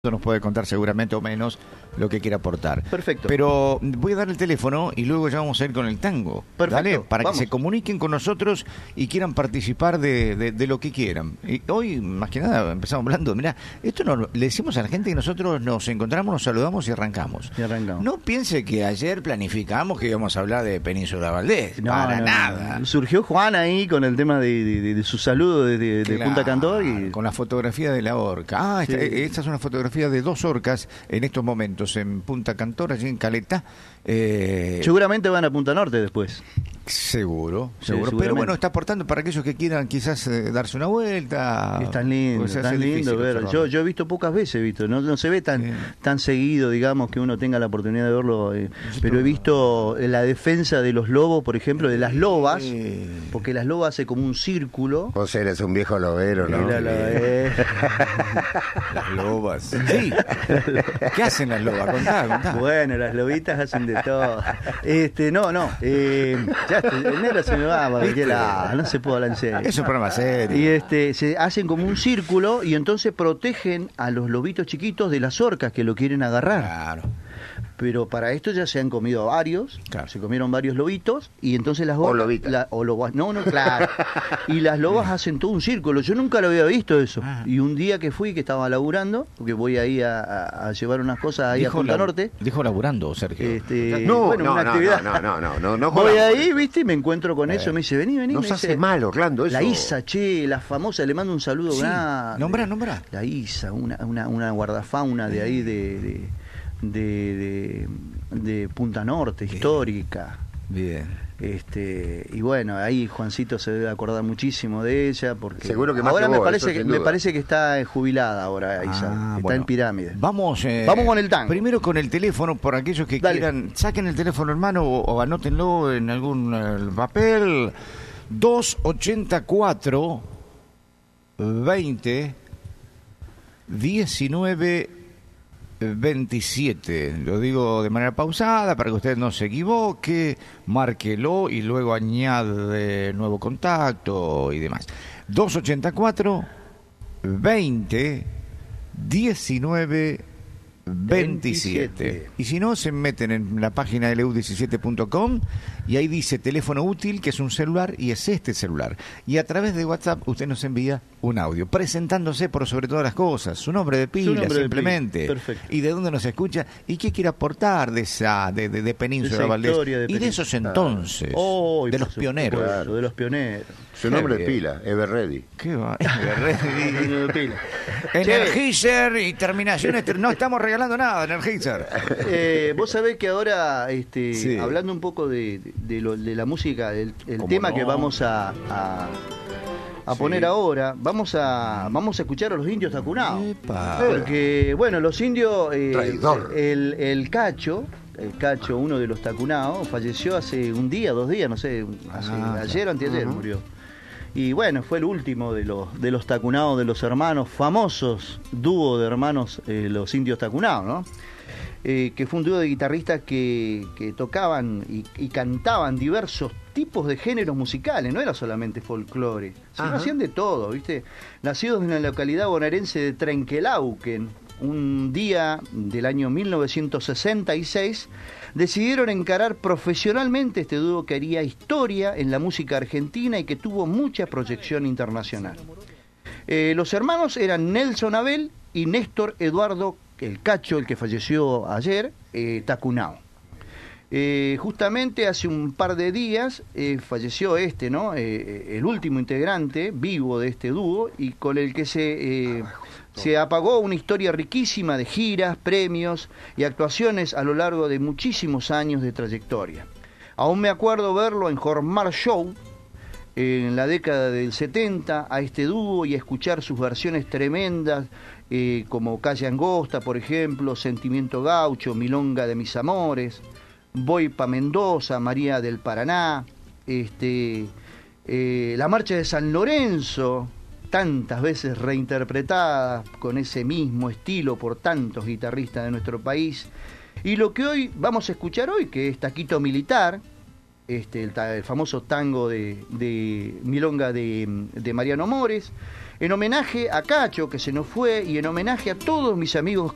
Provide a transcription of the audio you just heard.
nos puede contar seguramente o menos lo que quiera aportar. Perfecto. Pero voy a dar el teléfono y luego ya vamos a ir con el tango. Perfecto. Dale, para Vamos. que se comuniquen con nosotros y quieran participar de lo que quieran. Y hoy, más que nada, empezamos hablando, mirá, esto le decimos a la gente que nosotros nos encontramos, nos saludamos y arrancamos. No piense que ayer planificamos que íbamos a hablar de Península Valdés. Para nada. Surgió Juan ahí con el tema de su saludo de Claro, Punta Cantor. Y... con la fotografía de la orca. Sí. Esta es una fotografía de 2 orcas en estos momentos en Punta Cantor, allí en Caleta. Seguramente van a Punta Norte después. Seguro. Sí, Pero bueno, está aportando para aquellos que quieran quizás darse una vuelta. Es tan lindo, ver. Yo he visto pocas veces, no se ve tan seguido, digamos, que uno tenga la oportunidad de verlo. Pero he visto la defensa de los lobos, por ejemplo, de las lobas, porque las lobas hacen como un círculo. Vos eres un viejo lobero, ¿no? Las lobas. Sí. ¿Qué hacen las lobas? Contá. Bueno, las lobitas hacen de todo. Ya el negro se me va para cualquier lado, no se puede hablar en serio. Es un programa serio. Y se hacen como un círculo y entonces protegen a los lobitos chiquitos de las orcas que lo quieren agarrar. Claro. Pero para esto ya se han comido varios, claro. Se comieron varios lobitos y entonces las o lobitas. Claro. Y las lobas hacen todo un círculo. Yo nunca lo había visto eso. Y un día que fui, que estaba laburando, porque voy ahí a llevar unas cosas ahí a Punta Norte. Dijo laburando, Sergio. Una actividad. No. Voy ahí, viste, y me encuentro con eso. Me dice, vení. No se hace mal, Orlando, eso. La Isa, la famosa, le mando un saludo grande. Nombrá. La Isa, una guardafauna de ahí de Punta Norte, histórica. Bien. Y bueno, ahí Juancito se debe acordar muchísimo de ella, porque seguro que más ahora que vos, me parece que está jubilada ahora Isa, está en Pirámide. Vamos con el tango. Primero con el teléfono, por aquellos que quieran, saquen el teléfono hermano o anótenlo en algún papel. 284 20 19 27, lo digo de manera pausada para que usted no se equivoque, márquelo y luego añade nuevo contacto y demás. 284 20 19 27. Y si no, se meten en la página de leu17.com y ahí dice teléfono útil, que es un celular, y es este celular. Y a través de WhatsApp usted nos envía un audio, presentándose por sobre todas las cosas, su nombre de pila, simplemente. Perfecto. Y de dónde nos escucha y qué quiere aportar de Península Valdés. Y de esos entonces, de los pioneros. Claro, de los pioneros. Su nombre de pila, Everready. ¿Qué va? Everready. Energizer y terminaciones. No estamos regalando nada, Energizer. Vos sabés que ahora, hablando un poco de la música, el tema que vamos a poner ahora, vamos a escuchar a los indios tacunados. Porque, bueno, los indios, el Cacho, uno de los tacunados, falleció hace un día, 2 días, no sé, ayer o anteayer murió. Y bueno, fue el último de los tacunados, de los hermanos, famosos dúo de hermanos, los indios tacunados, ¿no? Que fue un dúo de guitarristas que tocaban y cantaban diversos tipos de géneros musicales, no era solamente folclore, sino hacían de todo, ¿viste? Nacidos en la localidad bonaerense de Trenquelauquen, un día del año 1966, decidieron encarar profesionalmente este dúo que haría historia en la música argentina y que tuvo mucha proyección internacional. Los hermanos eran Nelson Abel y Néstor Eduardo, el Cacho, el que falleció ayer, Tacunao. Justamente hace un par de días falleció ¿no? El último integrante vivo de este dúo y con el que se apagó una historia riquísima de giras, premios y actuaciones a lo largo de muchísimos años de trayectoria. Aún me acuerdo verlo en Jormar Show en la década del 70 a este dúo y a escuchar sus versiones tremendas como Calle Angosta, por ejemplo, Sentimiento Gaucho, Milonga de mis amores, Voy pa' Mendoza, María del Paraná, la Marcha de San Lorenzo, tantas veces reinterpretada con ese mismo estilo por tantos guitarristas de nuestro país. Y lo que hoy vamos a escuchar hoy, que es Taquito Militar, el famoso tango de Milonga de Mariano Mores, en homenaje a Cacho, que se nos fue, y en homenaje a todos mis amigos